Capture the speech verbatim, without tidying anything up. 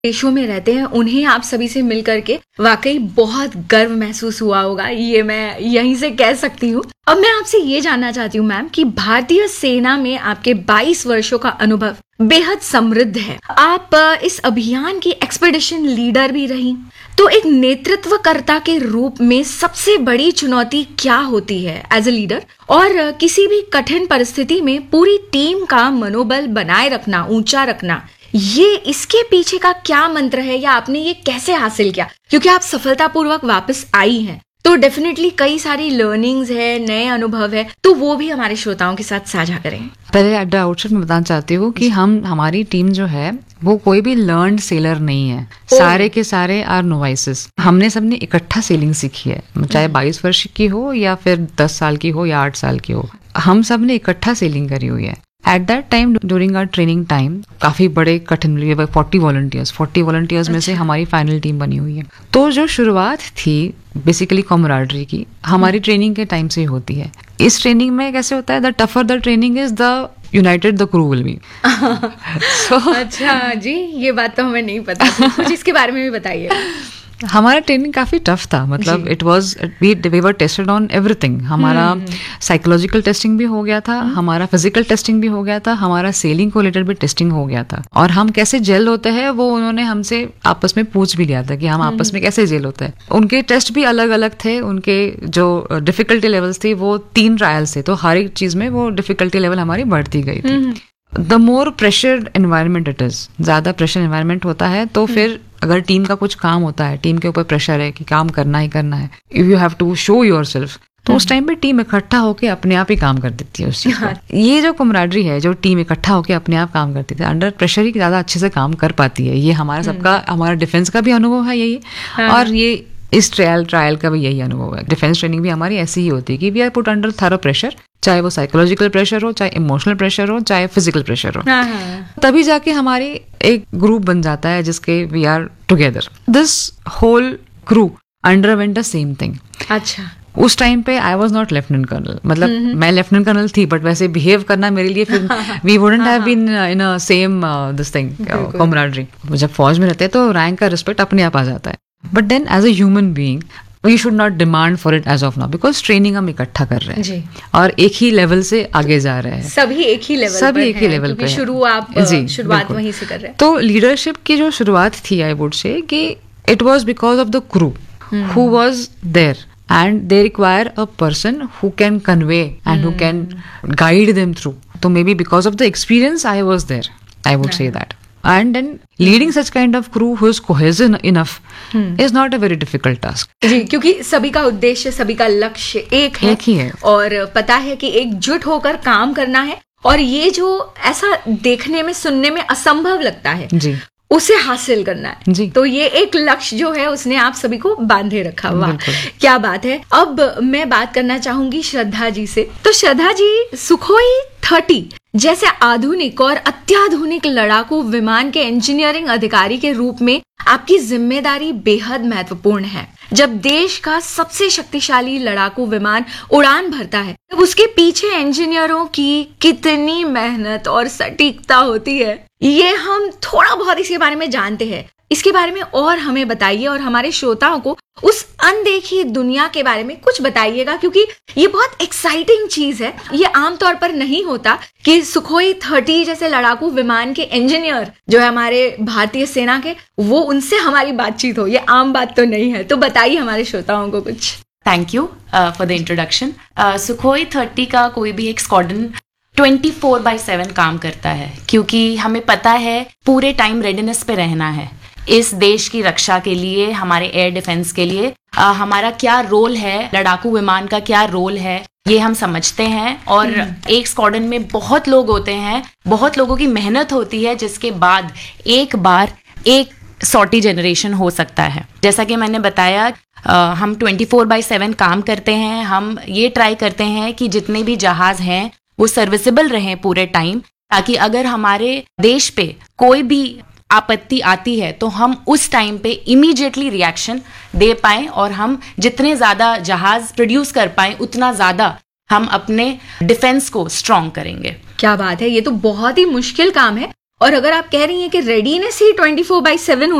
देशों में रहते हैं, उन्हें आप सभी से मिल करके वाकई बहुत गर्व महसूस हुआ होगा, ये मैं यहीं से कह सकती हूँ। अब मैं आपसे ये जानना चाहती हूँ मैम कि भारतीय सेना में आपके बाईस वर्षों का अनुभव बेहद समृद्ध है। आप इस अभियान की एक्सपेडिशन लीडर भी रही, तो एक नेतृत्वकर्ता के रूप में सबसे बड़ी चुनौती क्या होती है एज ए लीडर, और किसी भी कठिन परिस्थिति में पूरी टीम का मनोबल बनाए रखना, ऊंचा रखना, ये इसके पीछे का क्या मंत्र है या आपने ये कैसे हासिल किया? क्योंकि आप सफलतापूर्वक वापस आई हैं, तो डेफिनेटली कई सारी लर्निंग्स है, नए अनुभव है, तो वो भी हमारे श्रोताओं के साथ साझा करें। पहले एट द आउटसेट में बताना चाहती हूँ कि हम हमारी टीम जो है वो कोई भी लर्नड सेलर नहीं है, सारे के सारे आर नोवाइसेस। हमने सबने इकट्ठा सेलिंग सीखी है, चाहे बाईस वर्ष की हो या फिर दस साल की हो या आठ साल की हो, हम सब ने इकट्ठा सेलिंग करी हुई है। At that time during our training time काफी बड़े कठिन फोर्टी वॉलंटियर्स फोर्टी वॉलंटियर्स में से हमारी फाइनल टीम बनी हुई है। तो जो शुरुआत थी बेसिकली कॉमराडरी की, हमारी ट्रेनिंग के टाइम से ही होती है। इस ट्रेनिंग में कैसे होता है, the tougher the training is the United the crew will be. अच्छा जी, ये बात तो हमें नहीं पता थी, कुछ इसके बारे में भी बताइए। हमारा ट्रेनिंग काफी टफ था, मतलब it was we we were tested on everything. हमारा साइकोलॉजिकल टेस्टिंग भी हो गया था, हमारा फिजिकल टेस्टिंग भी हो गया था, हमारा सेलिंग को रिलेटेड भी टेस्टिंग हो गया था, और हम कैसे जेल होते हैं वो उन्होंने हमसे आपस में पूछ भी लिया था कि हम आपस में कैसे जेल होते हैं। उनके टेस्ट भी अलग अलग थे, उनके जो डिफिकल्टी लेवल्स थी वो तीन ट्रायल्स थे, तो हर एक चीज में वो डिफिकल्टी लेवल हमारी बढ़ती गई थी। The more pressured environment it is, ज्यादा प्रेशर एनवायरमेंट होता है तो फिर अगर टीम का कुछ काम होता है, टीम के ऊपर प्रेशर है कि काम करना ही करना है, if you have to show yourself, तो उस टाइम पे टीम इकट्ठा होके अपने आप ही काम कर देती है उस चीज को। ये जो कमराडरी है, जो टीम इकट्ठा होके अपने आप काम करती थी, अंडर प्रेशर ही ज्यादा अच्छे से काम कर पाती है। ये हमारा सबका, हमारा डिफेंस का भी अनुभव है यही, और ये इस ट्रायल ट्रायल का भी यही अनुभव है। डिफेंस ट्रेनिंग भी हमारी ऐसी ही होती है कि we are put under thorough pressure, चाहे वो साइकोलॉजिकल प्रेशर हो, चाहे इमोशनल प्रेशर हो, चाहे फिजिकल प्रेशर हो, तभी जाके हमारी एक ग्रुप बन जाता है जिसके we are together. This whole crew underwent the same thing. अच्छा, उस टाइम पे I was not lieutenant colonel, मतलब मैं लेफ्टिनेंट कर्नल थी, बट वैसे बिहेव करना मेरे लिए फिर we wouldn't have been in a same this thing camaraderie. जब फौज में रहते हैं तो रैंक का रिस्पेक्ट अपने आप आ जाता है, but then as a human being we should not demand for it as of now, because training हम इकट्ठा कर रहे हैं जी, और एक ही लेवल से आगे जा रहे हैं, सभी एक ही लेवल सभी एक ही लेवल पे शुरू आप शुरुआत वहीं से कर रहे हैं। तो लीडरशिप की जो शुरुआत थी, आई वुड से कि it was because of the crew who was there, and they require a person who can convey and hmm. who can guide them through. So maybe because of the experience I was there, I would say that. And then leading such kind of crew who is cohesive enough hmm. is not a very difficult task. जी, क्योंकि सभी का उद्देश्य, सभी का लक्ष्य एक है, एक ही है, और पता है कि एकजुट होकर काम करना है, और ये जो ऐसा देखने में, सुनने में असंभव लगता है जी, उसे हासिल करना है जी। तो ये एक लक्ष्य जो है उसने आप सभी को बांधे रखा। वाह, क्या बात है। अब मैं बात करना चाहूंगी श्रद्धा जी से। तो श्रद्धा जी, सुखोई थर्टी जैसे आधुनिक और अत्याधुनिक लड़ाकू विमान के इंजीनियरिंग अधिकारी के रूप में आपकी जिम्मेदारी बेहद महत्वपूर्ण है। जब देश का सबसे शक्तिशाली लड़ाकू विमान उड़ान भरता है, तब उसके पीछे इंजीनियरों की कितनी मेहनत और सटीकता होती है, ये हम थोड़ा बहुत इसके बारे में जानते हैं। इसके बारे में और हमें बताइए, और हमारे श्रोताओं को उस अनदेखी दुनिया के बारे में कुछ बताइएगा, क्योंकि ये बहुत एक्साइटिंग चीज है। ये आमतौर पर नहीं होता कि सुखोई थर्टी जैसे लड़ाकू विमान के इंजीनियर जो है हमारे भारतीय सेना के, वो उनसे हमारी बातचीत हो। ये आम बात तो नहीं है, तो बताइए हमारे श्रोताओं को कुछ। Thank you for the introduction. Sukhoi thirty का कोई भी एक squadron twenty four by seven काम करता है, क्योंकि हमें पता है पूरे टाइम रेडीनेस पे रहना है। इस देश की रक्षा के लिए, हमारे एयर डिफेंस के लिए आ, हमारा क्या रोल है, लड़ाकू विमान का क्या रोल है, ये हम समझते हैं। और एक स्क्वाड्रन में बहुत लोग होते हैं, बहुत लोगों की मेहनत होती है, जिसके बाद एक बार एक सॉर्टी जनरेशन हो सकता है। जैसा कि मैंने बताया, आ, हम ट्वेंटी फोर बाय सेवन काम करते हैं। हम ये ट्राई करते हैं कि जितने भी जहाज हैं वो सर्विसेबल रहें पूरे टाइम, ताकि अगर हमारे देश पे कोई भी आपत्ति आती है तो हम उस टाइम पे इमीडिएटली रिएक्शन दे पाएं, और हम जितने ज़्यादा जहाज प्रोड्यूस कर पाएं उतना ज़्यादा हम अपने डिफेंस को स्ट्रॉन्ग करेंगे। क्या बात है, ये तो बहुत ही मुश्किल काम है, और अगर आप कह रही हैं कि readiness he twenty four by seven